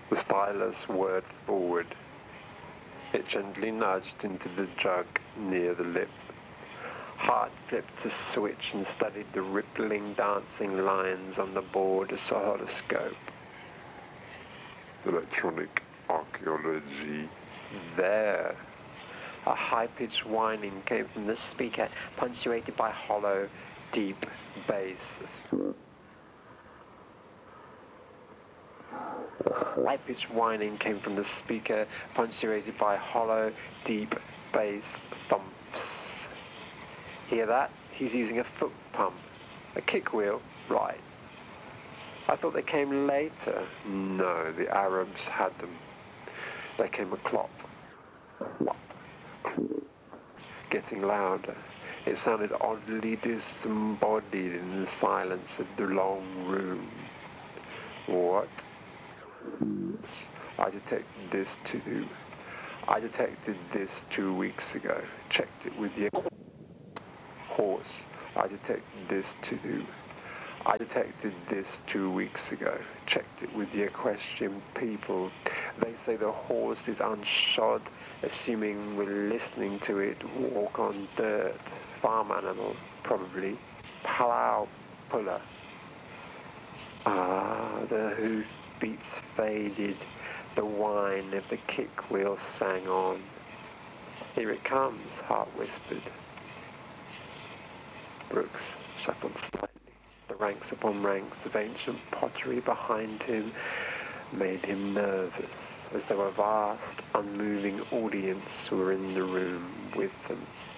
The stylus whirred forward. It gently nudged into the jug near the lip. Hart flipped a switch and studied the rippling, dancing lines on the board as a horoscope. Electronic archaeology. There. A high-pitched whining came from the speaker, punctuated by hollow, deep bass. High-pitched whining came from the speaker, punctuated by hollow, deep bass thumps. Hear that? He's using a foot pump. A kick wheel? Right. I thought they came later. No, the Arabs had them. They came a clop. Clop. Getting louder. It sounded oddly disembodied in the silence of the long room. What? I detected this too. I detected this 2 weeks ago. Checked it with your horse. I detected this too. I detected this 2 weeks ago. Checked it with the equestrian people. They say the horse is unshod, assuming we're listening to it walk on dirt. Farm animal, probably. Palau puller. Ah, the hoof beats faded. The whine of the kick wheel sang on. Here it comes, Hart whispered. Brooks shuffled slightly. The ranks upon ranks of ancient pottery behind him made him nervous, as though a vast, unmoving audience were in the room with them.